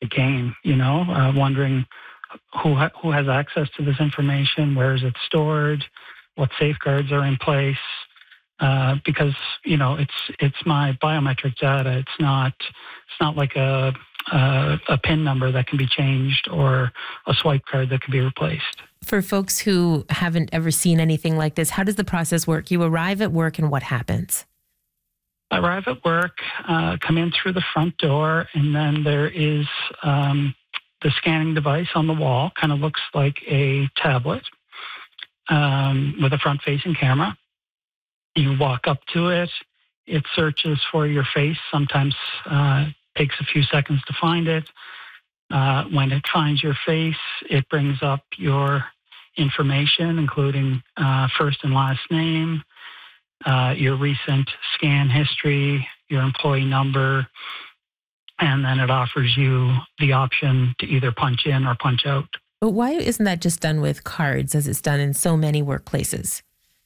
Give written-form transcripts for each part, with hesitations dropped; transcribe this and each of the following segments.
game, wondering who has access to this information, where is it stored, what safeguards are in place, because it's my biometric data. It's not like a PIN number that can be changed or a swipe card that can be replaced. For folks who haven't ever seen anything like this, how does the process work? You arrive at work and what happens? I arrive at work, come in through the front door, and then there is the scanning device on the wall. Kind of looks like a tablet with a front-facing camera. You walk up to it. It searches for your face. Sometimes takes a few seconds to find it. When it finds your face, it brings up your information, including first and last name, your recent scan history, your employee number, and then it offers you the option to either punch in or punch out. But why isn't that just done with cards as it's done in so many workplaces?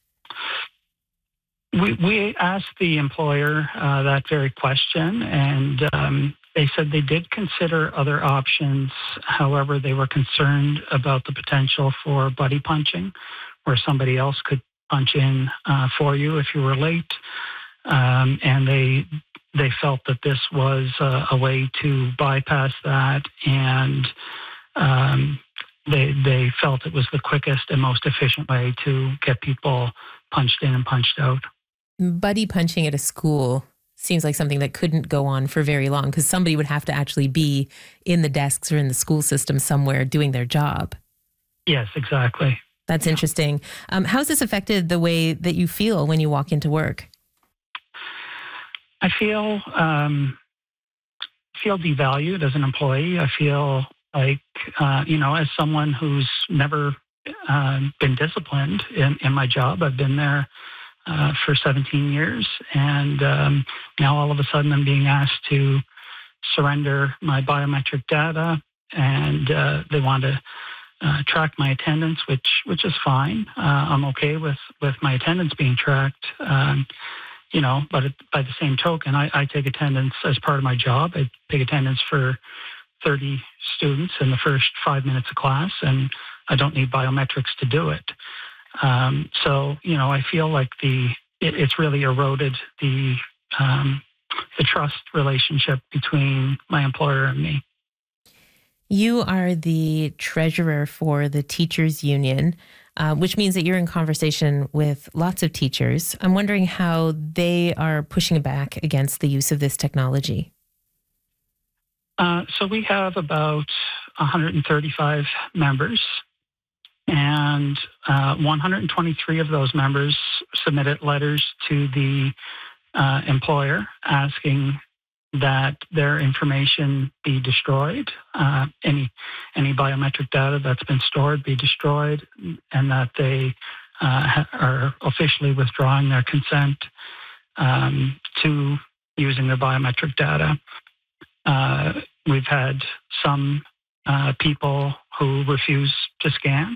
We asked the employer that very question, and they said they did consider other options. However, they were concerned about the potential for buddy punching, where somebody else could punch in for you if you were late. And they felt that this was a way to bypass that, and they felt it was the quickest and most efficient way to get people punched in and punched out. Buddy punching at a school seems like something that couldn't go on for very long because somebody would have to actually be in the desks or in the school system somewhere doing their job. Yes, exactly. That's interesting. How has this affected the way that you feel when you walk into work? I feel devalued as an employee. I feel like, as someone who's never been disciplined in my job. I've been there for 17 years, and now all of a sudden I'm being asked to surrender my biometric data, and they want to track my attendance, which is fine. I'm okay with my attendance being tracked, but by the same token, I take attendance as part of my job. I take attendance for 30 students in the first 5 minutes of class, and I don't need biometrics to do it. I feel like it's really eroded the trust relationship between my employer and me. You are the treasurer for the Teachers Union, which means that you're in conversation with lots of teachers. I'm wondering how they are pushing back against the use of this technology. So we have about 135 members, and 123 of those members submitted letters to the employer asking that their information be destroyed, any biometric data that's been stored be destroyed, and that they are officially withdrawing their consent to using their biometric data. We've had some people who refuse to scan.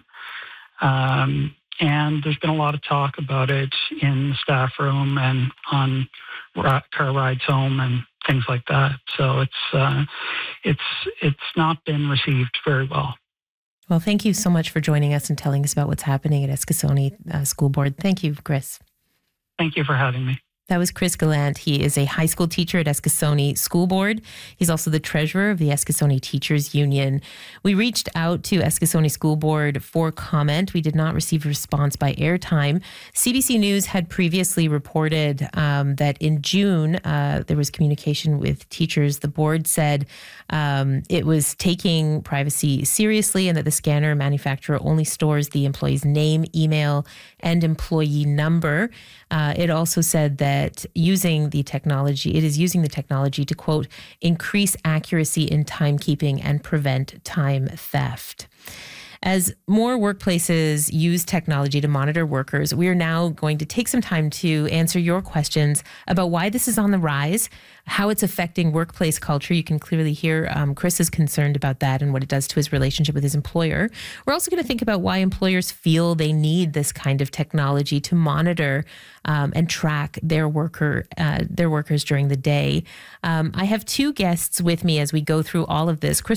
And there's been a lot of talk about it in the staff room and on car rides home and things like that. So it's not been received very well. Well, thank you so much for joining us and telling us about what's happening at Eskasoni School Board. Thank you, Chris. Thank you for having me. That was Chris Gallant. He is a high school teacher at Eskasoni School Board. He's also the treasurer of the Eskasoni Teachers Union. We reached out to Eskasoni School Board for comment. We did not receive a response by airtime. CBC News had previously reported that in June, there was communication with teachers. The board said it was taking privacy seriously and that the scanner manufacturer only stores the employee's name, email, and employee number. It also said that it is using the technology to, quote, increase accuracy in timekeeping and prevent time theft. As more workplaces use technology to monitor workers, we are now going to take some time to answer your questions about why this is on the rise, how it's affecting workplace culture. You can clearly hear Chris is concerned about that and what it does to his relationship with his employer. We're also going to think about why employers feel they need this kind of technology to monitor and track their workers during the day. I have two guests with me as we go through all of this. Chris